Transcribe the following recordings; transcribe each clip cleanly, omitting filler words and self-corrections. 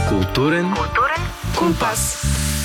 Културен компас.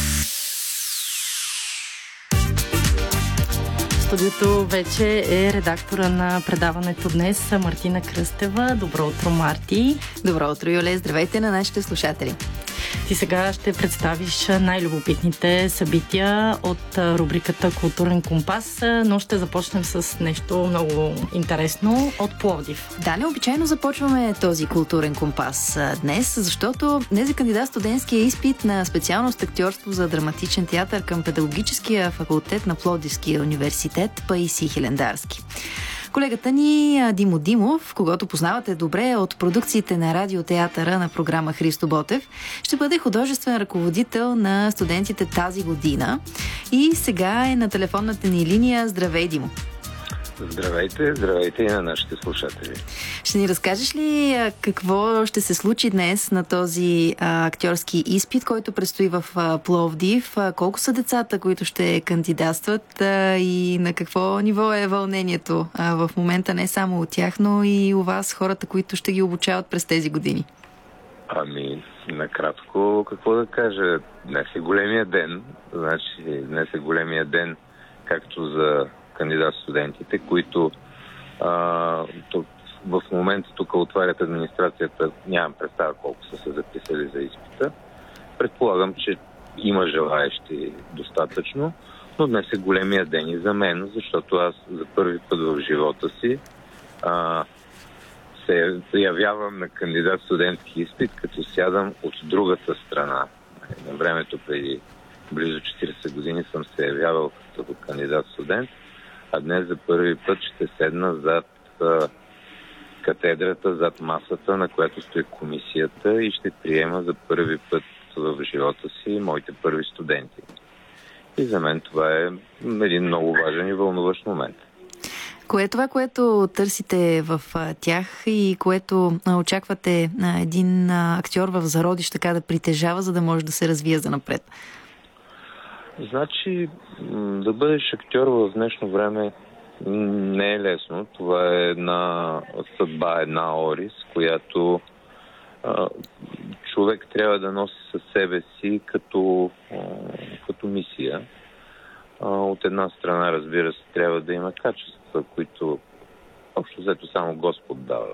В студиото вече е редактора на предаването днес Мартина Кръстева. Добро утро, Марти. Добро утро, Юле. Здравейте на нашите слушатели. Ти сега ще представиш най-любопитните събития от рубриката Културен компас, но ще започнем с нещо много интересно от Пловдив. Да, необичайно започваме този културен компас днес, защото днес е кандидат студентския изпит на специалност актьорство за драматичен театър към Педагогическия факултет на Пловдивския университет Паисий Хилендарски. Колегата ни Димо Димов, когото познавате добре от продукциите на радиотеатъра на програма Христо Ботев, ще бъде художествен ръководител на студентите тази година. И сега е на телефонната ни линия. Здравей, Димо! Здравейте и на нашите слушатели. Ще ни разкажеш ли какво ще се случи днес на този актьорски изпит, който предстои в Пловдив? Колко са децата, които ще кандидатстват и на какво ниво е вълнението в момента, не само от тях, но и у вас, хората, които ще ги обучават през тези години? Накратко, какво да кажа? Днес е големия ден. Днес е големия ден както за кандидат студентите, които в момента тук отварят администрацията, нямам представа колко са се записали за изпита. Предполагам, че има желаещи достатъчно, но днес е големия ден и за мен, защото аз за първи път в живота си се явявам на кандидат студентски изпит, като сядам от другата страна. На времето преди близо 40 години съм се явявал като кандидат студент, а днес за първи път ще седна зад катедрата, зад масата, на която стои комисията и ще приема за първи път в живота си моите първи студенти. И за мен това е един много важен и вълнуващ момент. Кое е това, което търсите в тях и което очаквате един актьор в зародиш така да притежава, за да може да се развие занапред? Да бъдеш актьор в днешно време не е лесно. Това е една съдба, една орис, която човек трябва да носи със себе си като мисия. От една страна, разбира се, трябва да има качества, които общо взето само Господ дава.